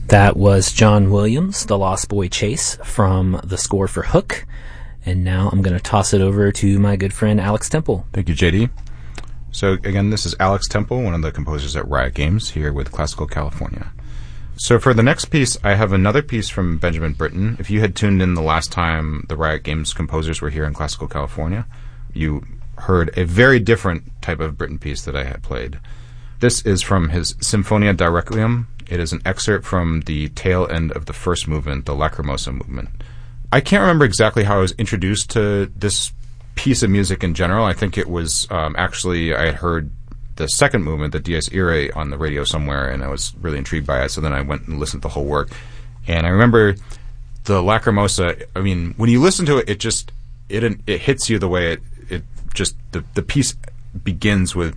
That was John Williams, The Lost Boy Chase, from the score for Hook. And now I'm going to toss it over to my good friend Alex Temple. Thank you, JD. So again, this is Alex Temple, one of the composers at Riot Games, here with Classical California. So for the next piece, I have another piece from Benjamin Britten. If you had tuned in the last time the Riot Games composers were here in Classical California, you heard a very different type of Britten piece that I had played. This is from his Sinfonia da Requiem. It is an excerpt from the tail end of the first movement, the Lacrimosa movement. I can't remember exactly how I was introduced to this piece of music in general. I think it was actually I had heard the second movement, the Dies Irae, on the radio somewhere, and I was really intrigued by it. So then I went and listened to the whole work. And I remember the Lacrimosa, I mean, when you listen to it, it hits you the way it just, the piece begins with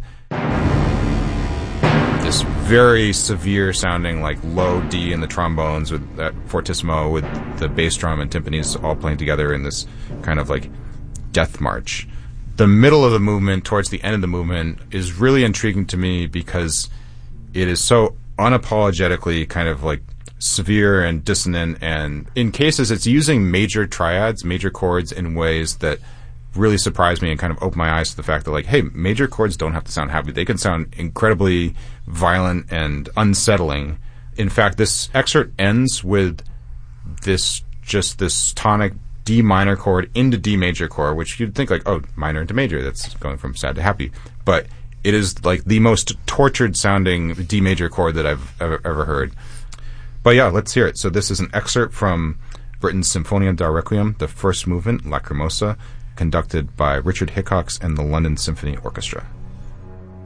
this very severe sounding, like low D in the trombones with that fortissimo with the bass drum and timpanis all playing together in this kind of like death march. The middle of the movement, towards the end of the movement, is really intriguing to me because it is so unapologetically kind of like severe and dissonant, and in cases it's using major triads, major chords in ways that really surprised me and kind of opened my eyes to the fact that, like, hey, major chords don't have to sound happy. They can sound incredibly violent and unsettling. In fact, this excerpt ends with this tonic D minor chord into D major chord, which you'd think like, oh, minor into major, that's going from sad to happy. But it is like the most tortured sounding D major chord that I've ever heard. But yeah, let's hear it. So this is an excerpt from Britten's Sinfonia da Requiem, the first movement, Lacrimosa, conducted by Richard Hickox and the London Symphony Orchestra.